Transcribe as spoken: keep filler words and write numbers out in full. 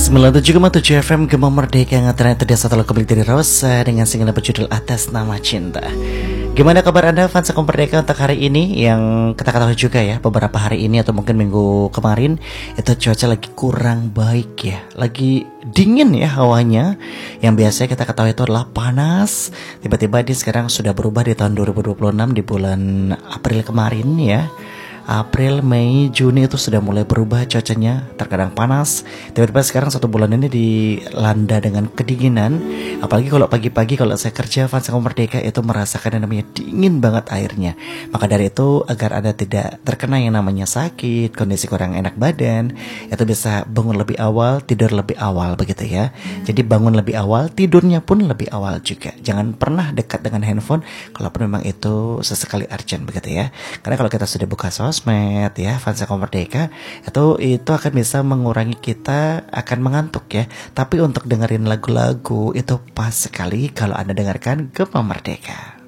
sembilan puluh tujuh koma tujuh F M Gema Merdeka yang ternyata dia satu lagu milik dari Rosa dengan single berjudul Atas Nama Cinta. Gimana kabar Anda fans Gema Merdeka untuk hari ini? Yang kita ketahui juga ya, beberapa hari ini atau mungkin minggu kemarin itu cuaca lagi kurang baik ya, lagi dingin ya hawanya. Yang biasanya kita ketahui itu adalah panas, tiba-tiba di sekarang sudah berubah di tahun dua ribu dua puluh enam di bulan April kemarin ya. April, Mei, Juni itu sudah mulai berubah cuacanya, terkadang panas. Tiba-tiba sekarang satu bulan ini dilanda dengan kedinginan. Apalagi kalau pagi-pagi kalau saya kerja fans Gema Merdeka itu merasakan yang namanya dingin banget airnya. Maka dari itu agar Anda tidak terkena yang namanya sakit, kondisi kurang enak badan, itu bisa bangun lebih awal, tidur lebih awal begitu ya. Jadi bangun lebih awal, tidurnya pun lebih awal juga. Jangan pernah dekat dengan handphone kalaupun memang itu sesekali urgent begitu ya. Karena kalau kita sudah buka sosmed ya fans Gema Merdeka itu itu akan bisa mengurangi kita akan mengantuk ya. Tapi untuk dengerin lagu-lagu itu pas sekali kalau Anda dengarkan Gema Merdeka.